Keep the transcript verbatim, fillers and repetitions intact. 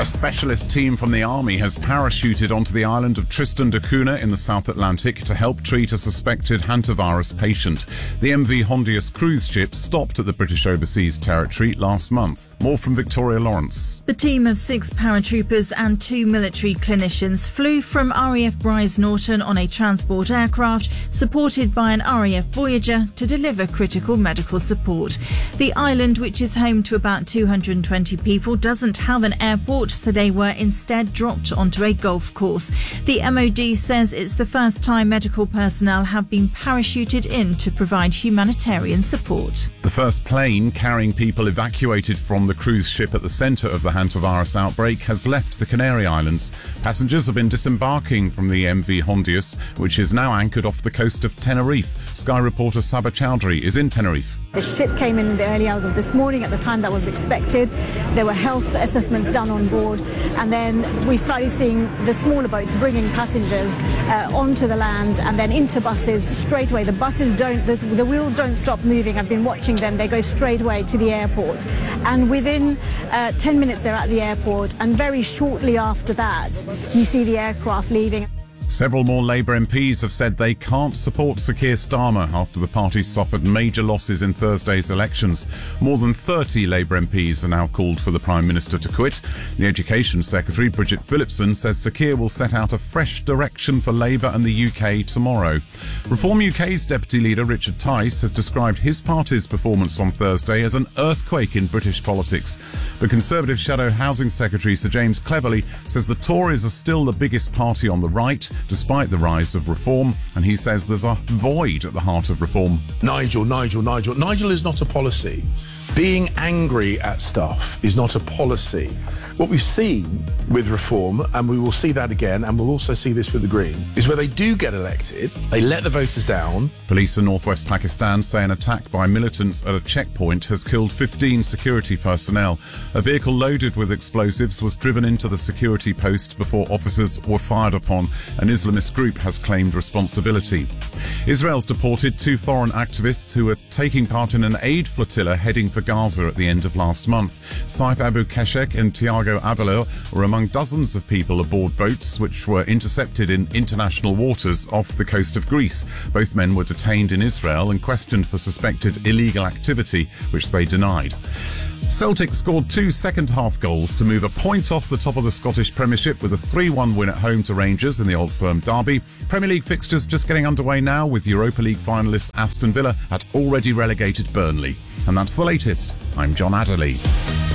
specialist team from the Army has parachuted onto the island of Tristan da Cunha in the South Atlantic to help treat a suspected hantavirus patient. The M V Hondius cruise ship stopped at the British overseas territory last month. More from Victoria Lawrence. The team of six paratroopers and two military clinicians flew from R A F Brize Norton on a transport aircraft supported by an R A F Voyager to deliver critical medical support. The island, which is home to about two hundred twenty people, doesn't have an airport, so they were instead dropped onto a golf course. The M O D says it's the first time medical personnel have been parachuted in to provide humanitarian support. The first plane carrying people evacuated from the cruise ship at the centre of the hantavirus outbreak has left the Canary Islands. Passengers have been disembarking from the M V Hondius, which is now anchored off the coast of Tenerife. Sky reporter Saba Chowdhury is in Tenerife. The ship came in in the early hours of this morning at the time that was expected. There were health assessments done on board, and then we started seeing the smaller boats bringing passengers uh, onto the land and then into buses straight away. The buses don't, the, the wheels don't stop moving. I've been watching them. They go straight away to the airport. And within uh, ten minutes they're at the airport, and very shortly after that you see the aircraft leaving. Several more Labour M Ps have said they can't support Sir Keir Starmer after the party suffered major losses in Thursday's elections. More than thirty Labour M Ps are now called for the Prime Minister to quit. The Education Secretary, Bridget Phillipson, says Sir Keir will set out a fresh direction for Labour and the U K tomorrow. Reform U K's Deputy Leader, Richard Tice, has described his party's performance on Thursday as an earthquake in British politics. The Conservative Shadow Housing Secretary, Sir James Cleverly, says the Tories are still the biggest party on the right, despite the rise of Reform, and he says there's a void at the heart of Reform. Nigel, Nigel, Nigel. Nigel is not a policy. Being angry at stuff is not a policy. What we've seen with Reform, and we will see that again, and we'll also see this with the Green, is where they do get elected, they let the voters down. Police in northwest Pakistan say an attack by militants at a checkpoint has killed fifteen security personnel. A vehicle loaded with explosives was driven into the security post before officers were fired upon. An Islamist group has claimed responsibility. Israel's deported two foreign activists who were taking part in an aid flotilla heading for Gaza at the end of last month. Saif Abu Keshek and Tiago Avalo were among dozens of people aboard boats which were intercepted in international waters off the coast of Greece. Both men were detained in Israel and questioned for suspected illegal activity, which they denied. Celtic scored two second-half goals to move a point off the top of the Scottish Premiership with a three one win at home to Rangers in the Old Firm derby. Premier League fixtures just getting underway now with Europa League finalists Aston Villa at already relegated Burnley. And that's the latest. I'm John Adderley.